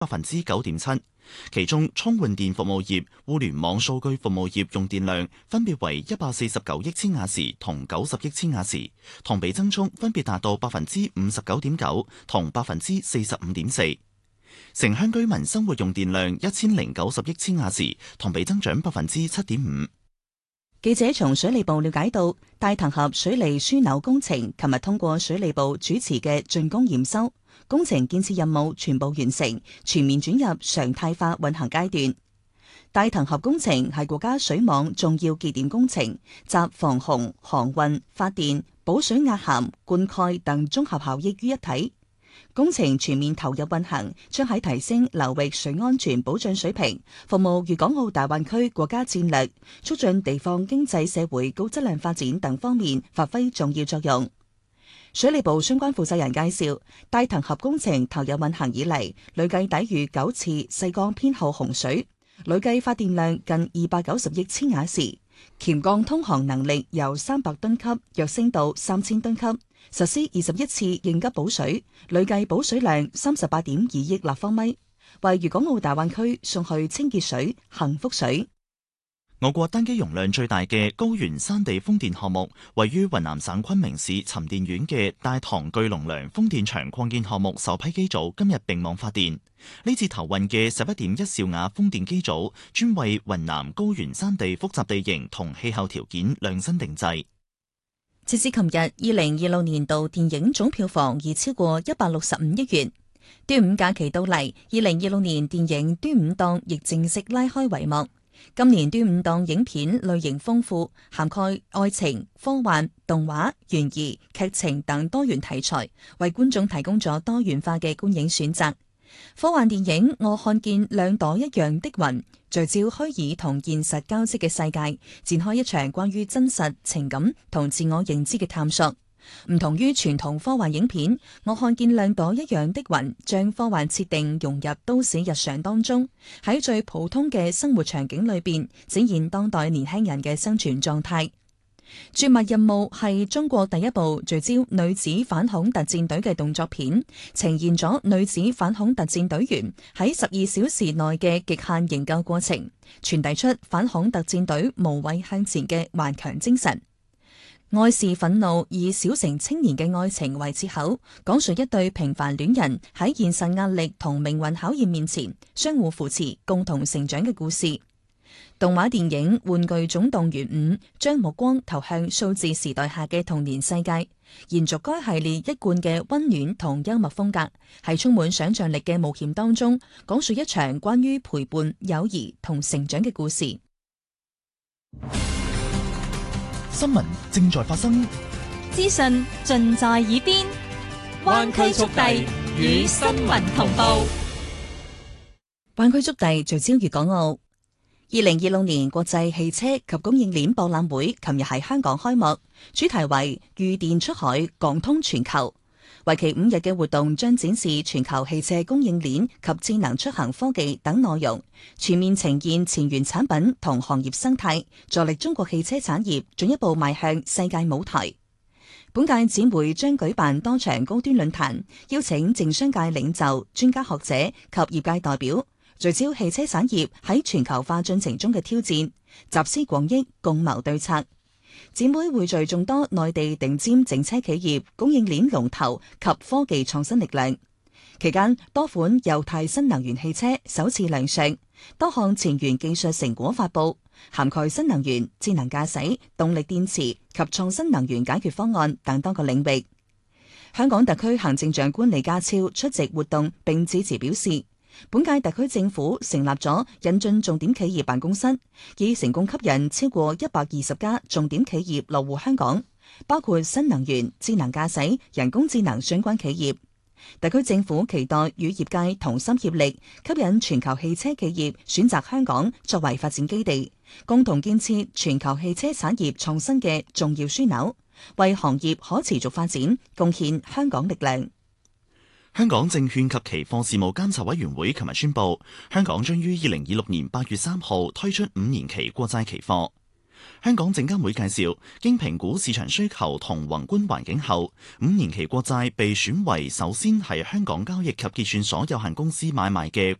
9.7%，其中充換電服務業、互聯網數據服務業用電量分別為149億千瓦時同90億千瓦時，同比增速分別達到59.9%同45.4%。城鄉居民生活用電量1090億千瓦時，同比增長7.5%。 記者從水利部了解到，大潭峽水利樞紐工程琴日通過水利部主持嘅竣工驗收，工程建設任務全部完成，全面轉入常態化運行階段。大潭峽工程係國家水網重要節點工程，集防洪、航運、發電、補水壓涵、灌溉等綜合效益於一體。工程全面投入運行，將喺提升流域水安全保障水平、服務粵港澳大灣區國家戰略、促進地方經濟社會高質量發展等方面發揮重要作用。水利部相關負責人介紹，大潭峽工程投入運行以嚟，累計抵禦9次西江偏後洪水，累計發電量近290億千瓦時，鉗鋼通航能力由300噸級躍升到3000噸級。實施21次應急補水，累計補水量38.2億立方米，為粵港澳大灣區送去清潔水、幸福水。 我國單機容量最大嘅高原山地風電項目，位於雲南省昆明市沉澱縣嘅大唐巨龍梁風電場擴建項目首批機組今日併網發電。呢次投運嘅11.1兆瓦風電機組，專為雲南高原山地複雜地形同氣候條件量身定製。 截至琴日，2026年度電影總票房已超過165億元。端午假期到嚟，2026年電影端午檔亦正式拉開帷幕。今年端午檔影片類型豐富，涵蓋愛情、科幻、動畫、懸疑、劇情等多元題材，為觀眾提供咗多元化嘅觀影選擇。科幻電影《我看見兩朵一樣的雲》聚焦虛擬同現實交織嘅世界，展開一場關於真實、情感同自我認知嘅探索。唔同於傳統科幻影片，《我看見兩朵一樣的雲》將科幻設定融入都市日常當中，喺最普通嘅生活場景裏邊展現當代年輕人嘅生存狀態。絕密任務係中國第一部聚焦女子反恐特戰隊嘅動作片，呈現咗女子反恐特戰隊員喺12小時內嘅極限營救過程，傳遞出反恐特戰隊無畏向前嘅頑強精神。愛是憤怒，以小城青年嘅愛情為切口，講述一對平凡戀人喺現實壓力同命運考驗面前相互扶持、共同成長嘅故事。動畫電影《玩具總動員5》將目光投向數字時代下嘅童年世界，延續該系列一貫嘅溫暖同幽默風格，喺充滿想象力嘅冒險當中，講述一場關於陪伴、友誼同成長嘅故事。 新聞正在發生， 資訊盡在耳邊，灣區速遞與新聞同步。 灣區速遞聚焦粵港澳。2026年國際汽車及供應鏈博覽會琴日喺香港開幕，主題為御電出海，港通全球。為期5日嘅活動將展示全球汽車供應鏈及智能出行科技等內容，全面呈現前沿產品同行業生態，助力中國汽車產業進一步邁向世界舞台。本屆展會將舉辦多場高端論壇，邀請政商界領袖、專家學者及業界代表，聚焦汽車產業喺全球化進程中嘅挑戰，集思廣益，共謀對策。展會匯聚眾多內地頂尖整車企業、供應鏈龍頭及科技創新力量。期間，多款油肽新能源汽車首次亮相，多項前沿技術成果發佈，涵蓋新能源、智能駕駛、動力電池及創新能源解決方案等多個領域。香港特區行政長官李家超出席活動並致辭表示，本屆特區政府成立咗引進重點企業辦公室，已成功吸引超過120家重點企業落戶香港，包括新能源、智能駕駛、人工智能相關企業。特區政府期待與業界同心協力，吸引全球汽車企業選擇香港作為發展基地，共同建設全球汽車產業創新嘅重要樞紐，為行業可持續發展貢獻香港力量。 香港證券及期貨事務監察委員會琴日宣布，香港將於2026年8月3號推出5年期國債期貨。 香港證監會介紹，經評估市場需求同宏觀環境後，5年期國債被選為首先係香港交易及結算所有限公司買賣嘅